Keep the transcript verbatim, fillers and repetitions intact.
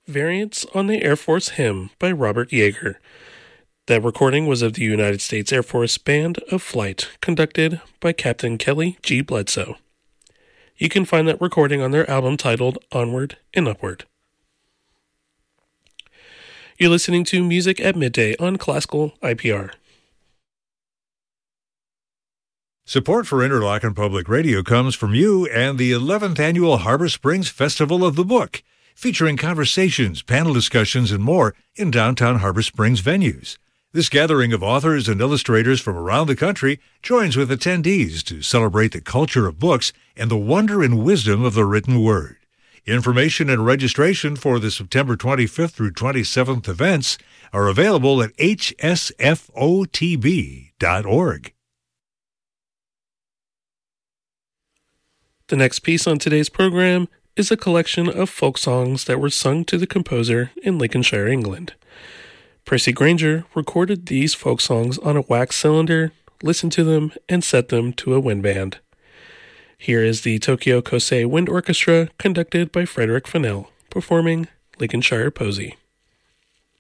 Variants on the Air Force Hymn by Robert Yeager. That recording was of the United States Air Force Band of Flight, conducted by Captain Kelly G. Bledsoe. You can find that recording on their album titled Onward and Upward. You're listening to Music at Midday on Classical I P R. Support for Interlochen Public Radio comes from you and the eleventh Annual Harbor Springs Festival of the Book, featuring conversations, panel discussions, and more in downtown Harbor Springs venues. This gathering of authors and illustrators from around the country joins with attendees to celebrate the culture of books and the wonder and wisdom of the written word. Information and registration for the September twenty-fifth through twenty-seventh events are available at h s f o t b dot org. The next piece on today's program is a collection of folk songs that were sung to the composer in Lincolnshire, England. Percy Grainger recorded these folk songs on a wax cylinder, listened to them, and set them to a wind band. Here is the Tokyo Kosei Wind Orchestra, conducted by Frederick Fennell, performing Lincolnshire Posy.